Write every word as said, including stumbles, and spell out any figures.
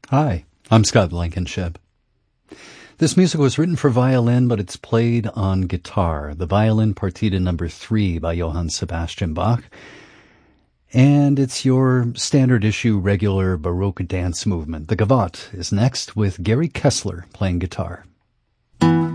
Hi, I'm Scott Blankenship. This music was written for violin, but it's played on guitar. The Violin Partita number three by Johann Sebastian Bach. And it's your standard issue regular Baroque dance movement. The Gavotte is next with Gary Kessler playing guitar.